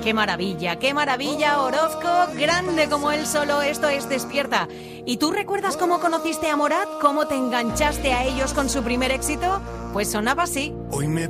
qué maravilla, Orozco, grande como él solo, esto es Despierta. ¿Y tú recuerdas cómo conociste a Morat? ¿Cómo te enganchaste a ellos con su primer éxito? Pues sonaba así. Hoy me